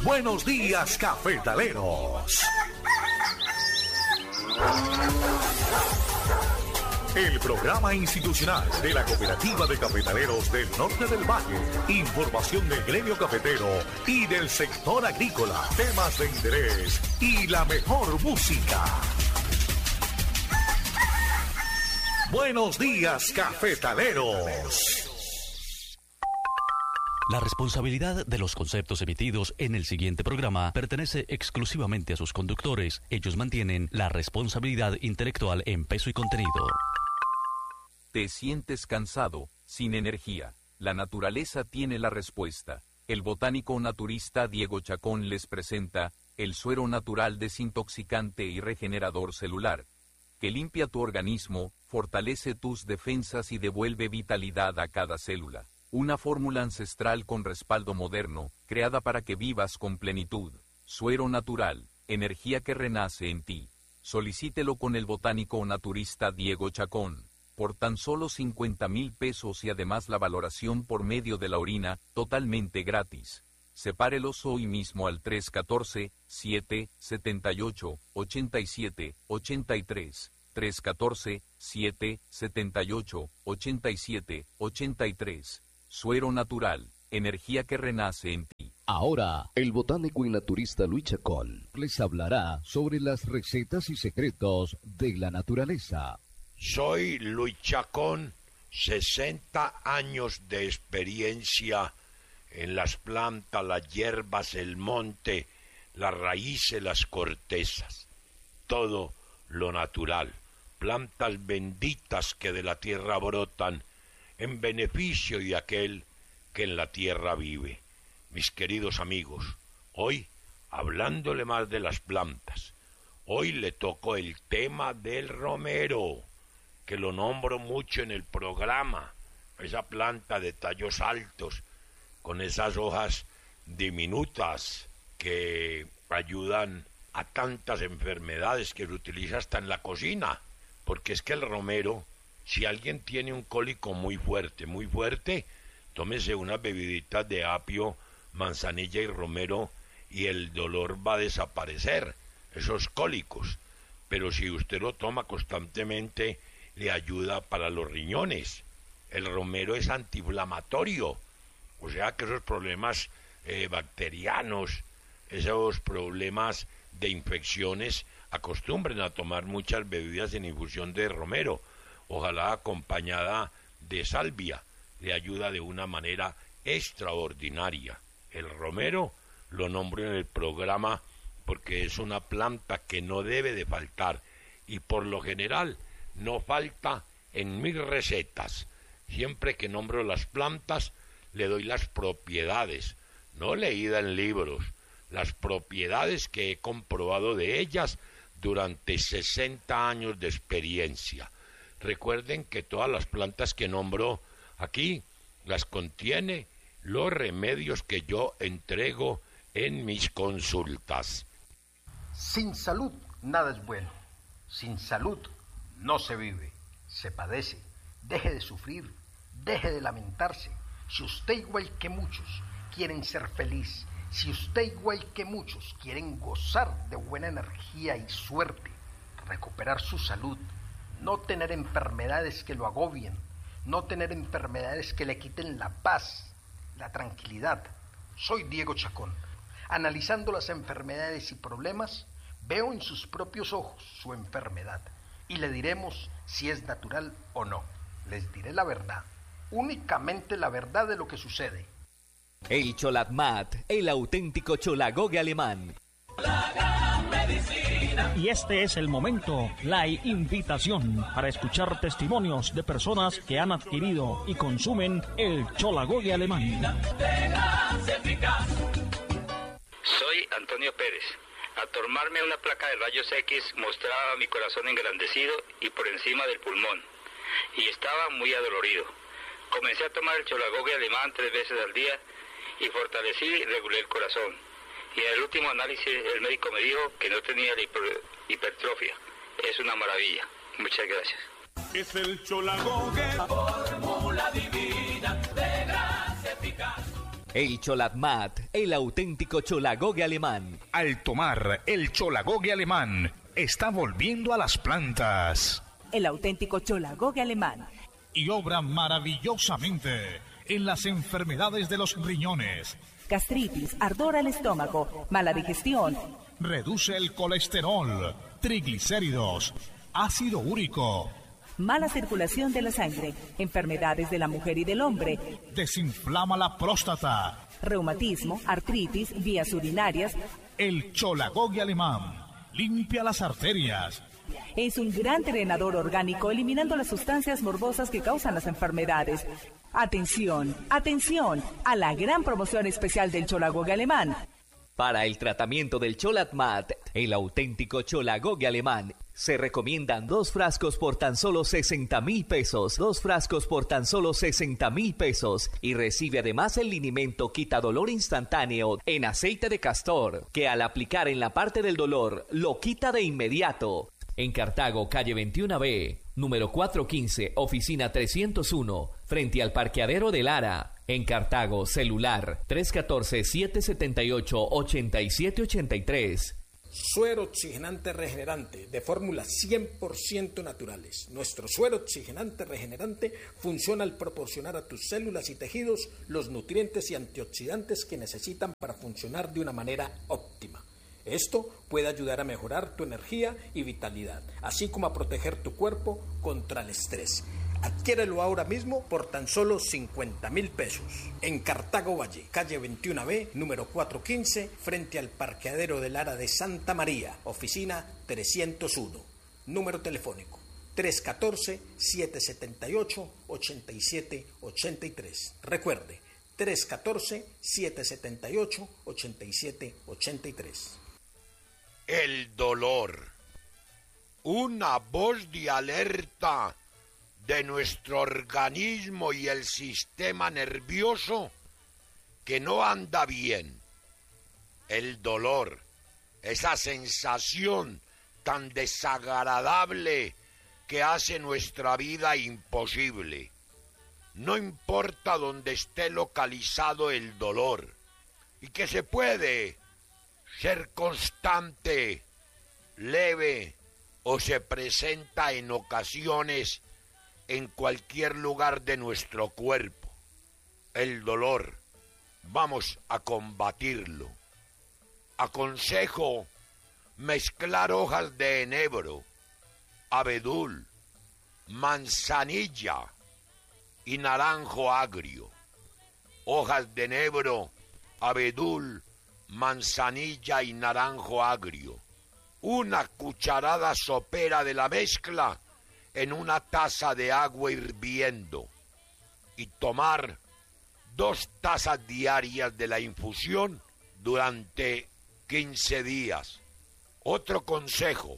Buenos días, cafetaleros. El programa institucional de la Cooperativa de Cafetaleros del Norte del Valle. Información del gremio cafetero y del sector agrícola. Temas de interés y la mejor música. Buenos días, cafetaleros. La responsabilidad de los conceptos emitidos en el siguiente programa pertenece exclusivamente a sus conductores. Ellos mantienen la responsabilidad intelectual en peso y contenido. ¿Te sientes cansado, sin energía? La naturaleza tiene la respuesta. El botánico naturista Diego Chacón les presenta el suero natural desintoxicante y regenerador celular, que limpia tu organismo, fortalece tus defensas y devuelve vitalidad a cada célula. Una fórmula ancestral con respaldo moderno, creada para que vivas con plenitud. Suero natural, energía que renace en ti. Solicítelo con el botánico naturista Diego Chacón. Por tan solo 50,000 pesos y además la valoración por medio de la orina, totalmente gratis. Sepárelos hoy mismo al 314-778-87-83. 314-778-87-83. Suero natural, energía que renace en ti. Ahora, el botánico y naturista Luis Chacón les hablará sobre las recetas y secretos de la naturaleza. Soy Luis Chacón, 60 años de experiencia en las plantas, las hierbas, el monte, las raíces, las cortezas. Todo lo natural, plantas benditas que de la tierra brotan, en beneficio de aquel que en la tierra vive. Mis queridos amigos, hoy, hablándole más de las plantas, hoy le tocó el tema del romero, que lo nombro mucho en el programa, esa planta de tallos altos, con esas hojas diminutas que ayudan a tantas enfermedades que se utiliza hasta en la cocina, porque es que el romero, si alguien tiene un cólico muy fuerte, tómese unas bebiditas de apio, manzanilla y romero y el dolor va a desaparecer, esos cólicos. Pero si usted lo toma constantemente, le ayuda para los riñones. El romero es antiinflamatorio, o sea que esos problemas bacterianos, esos problemas de infecciones, acostumbren a tomar muchas bebidas en infusión de romero, ojalá acompañada de salvia, le ayuda de una manera extraordinaria. El romero lo nombro en el programa porque es una planta que no debe de faltar y por lo general no falta en mis recetas. Siempre que nombro las plantas le doy las propiedades, no leída en libros, las propiedades que he comprobado de ellas durante 60 años de experiencia. Recuerden que todas las plantas que nombro aquí las contiene los remedios que yo entrego en mis consultas. Sin salud nada es bueno. Sin salud no se vive, se padece. Deje de sufrir, deje de lamentarse. Si usted igual que muchos quieren ser feliz, si usted igual que muchos quieren gozar de buena energía y suerte, recuperar su salud, no tener enfermedades que lo agobien, no tener enfermedades que le quiten la paz, la tranquilidad. Soy Diego Chacón. Analizando las enfermedades y problemas, veo en sus propios ojos su enfermedad y le diremos si es natural o no. Les diré la verdad, únicamente la verdad de lo que sucede. El Cholatmat, el auténtico cholagogue alemán. La gran medicina. Y este es el momento, la invitación para escuchar testimonios de personas que han adquirido y consumen el cholagogue alemán. Soy Antonio Pérez. Al tomarme una placa de rayos X mostraba mi corazón engrandecido y por encima del pulmón, y estaba muy adolorido. Comencé a tomar el cholagogue alemán 3 veces al día y fortalecí y regulé el corazón. Y en el último análisis el médico me dijo que no tenía hipertrofia. Es una maravilla. Muchas gracias. Es el cholagogue, la fórmula divina de gracia eficaz. El Cholatmat, el auténtico cholagogue alemán. Al tomar, el cholagogue alemán está volviendo a las plantas. El auténtico cholagogue alemán. Y obra maravillosamente en las enfermedades de los riñones. Gastritis, ardor al estómago, mala digestión. Reduce el colesterol, triglicéridos, ácido úrico. Mala circulación de la sangre, enfermedades de la mujer y del hombre. Desinflama la próstata. Reumatismo, artritis, vías urinarias. El cholagogue alemán limpia las arterias. Es un gran drenador orgánico, eliminando las sustancias morbosas que causan las enfermedades. Atención, atención a la gran promoción especial del cholagogue alemán. Para el tratamiento del Cholatmat, el auténtico cholagogue alemán, se recomiendan 2 frascos por tan solo 60,000 pesos. 2 frascos por tan solo 60,000 pesos. Y recibe además el linimento quita dolor instantáneo en aceite de castor, que al aplicar en la parte del dolor, lo quita de inmediato. En Cartago, calle 21B, número 415, oficina 301, frente al parqueadero de Lara. En Cartago, celular 314-778-8783. Suero oxigenante regenerante de fórmulas 100% naturales. Nuestro suero oxigenante regenerante funciona al proporcionar a tus células y tejidos los nutrientes y antioxidantes que necesitan para funcionar de una manera óptima. Esto puede ayudar a mejorar tu energía y vitalidad, así como a proteger tu cuerpo contra el estrés. Adquiérelo ahora mismo por tan solo 50,000 pesos. En Cartago Valle, calle 21B, número 415, frente al parqueadero del Lara de Santa María, oficina 301. Número telefónico 314-778-8783. Recuerde, 314-778-8783. El dolor. Una voz de alerta de nuestro organismo y el sistema nervioso que no anda bien. El dolor, esa sensación tan desagradable que hace nuestra vida imposible. No importa dónde esté localizado el dolor, y que se puede ser constante, leve, o se presenta en ocasiones en cualquier lugar de nuestro cuerpo. El dolor, vamos a combatirlo. Aconsejo mezclar hojas de enebro, abedul, manzanilla y naranjo agrio. Hojas de enebro, abedul, manzanilla y naranjo agrio. Una cucharada sopera de la mezcla en una taza de agua hirviendo y tomar 2 tazas diarias de la infusión durante 15 días. Otro consejo: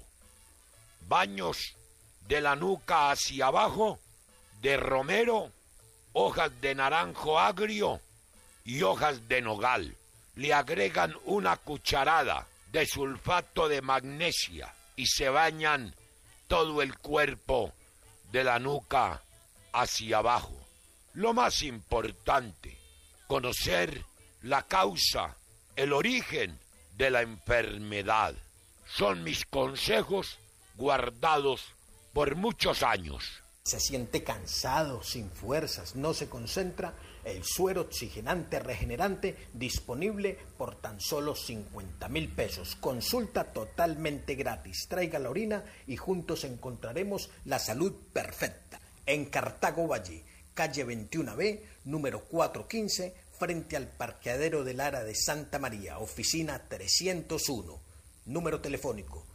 baños de la nuca hacia abajo de romero, hojas de naranjo agrio y hojas de nogal. Le agregan una cucharada de sulfato de magnesia y se bañan todo el cuerpo de la nuca hacia abajo. Lo más importante, conocer la causa, el origen de la enfermedad. Son mis consejos guardados por muchos años. Se siente cansado, sin fuerzas, no se concentra. El suero oxigenante regenerante disponible por tan solo 50,000 pesos. Consulta totalmente gratis. Traiga la orina y juntos encontraremos la salud perfecta. En Cartago Valle, calle 21B, número 415, frente al parqueadero del Lara de Santa María, oficina 301. Número telefónico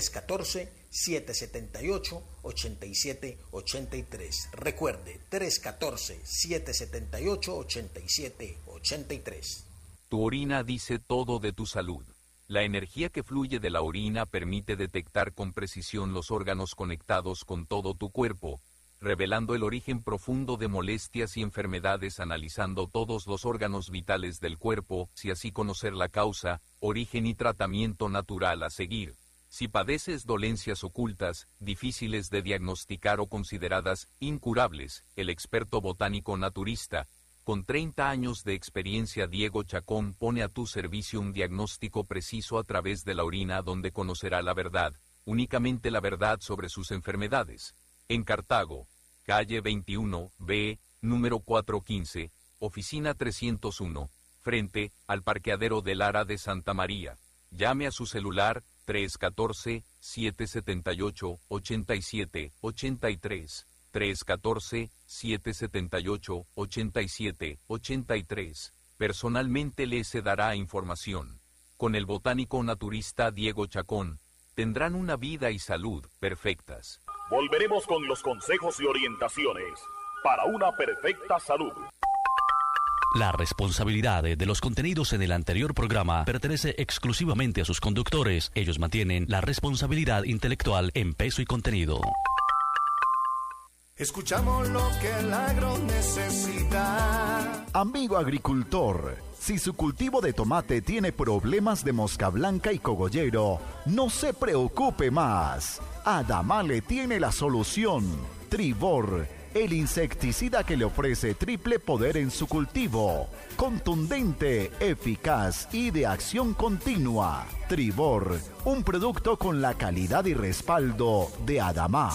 314-778-8783. Recuerde, 314-778-8783. Tu orina dice todo de tu salud. La energía que fluye de la orina permite detectar con precisión los órganos conectados con todo tu cuerpo, revelando el origen profundo de molestias y enfermedades, analizando todos los órganos vitales del cuerpo, y así conocer la causa, origen y tratamiento natural a seguir. Si padeces dolencias ocultas, difíciles de diagnosticar o consideradas incurables, el experto botánico naturista Con 30 años de experiencia, Diego Chacón pone a tu servicio un diagnóstico preciso a través de la orina, donde conocerá la verdad, únicamente la verdad sobre sus enfermedades. En Cartago, calle 21B, número 415, oficina 301, frente al parqueadero del Ara de Santa María. Llame a su celular 314-778-8783. 314-778-8783. Personalmente le se dará información. Con el botánico naturista Diego Chacón, tendrán una vida y salud perfectas. Volveremos con los consejos y orientaciones para una perfecta salud. La responsabilidad de los contenidos en el anterior programa pertenece exclusivamente a sus conductores. Ellos mantienen la responsabilidad intelectual en peso y contenido. Escuchamos lo que el agro necesita. Amigo agricultor, si su cultivo de tomate tiene problemas de mosca blanca y cogollero, no se preocupe más. Adamale tiene la solución. Tribor, el insecticida que le ofrece triple poder en su cultivo. Contundente, eficaz y de acción continua. Tribor, un producto con la calidad y respaldo de Adama.